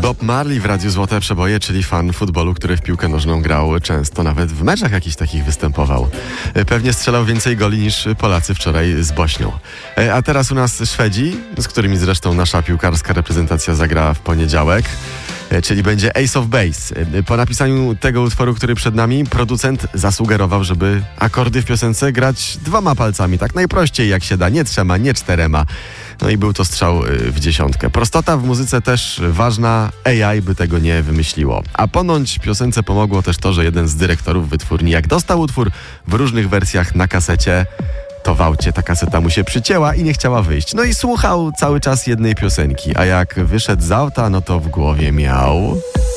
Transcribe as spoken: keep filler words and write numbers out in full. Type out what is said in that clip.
Bob Marley w Radiu Złote Przeboje, czyli fan futbolu, który w piłkę nożną grał często, nawet w meczach jakichś takich występował. Pewnie strzelał więcej goli niż Polacy wczoraj z Bośnią. A teraz u nas Szwedzi, z którymi zresztą nasza piłkarska reprezentacja zagra w poniedziałek, czyli będzie Ace of Base. Po napisaniu tego utworu, który przed nami, producent zasugerował, żeby akordy w piosence grać dwoma palcami, tak najprościej jak się da, nie trzema, nie czterema. No i był to strzał w dziesiątkę. Prostota w muzyce też ważna, A I by tego nie wymyśliło. A ponoć piosence pomogło też to, że jeden z dyrektorów wytwórni, jak dostał utwór w różnych wersjach na kasecie, to w aucie ta kaseta mu się przycięła i nie chciała wyjść. No i słuchał cały czas jednej piosenki, a jak wyszedł z auta, no to w głowie miał...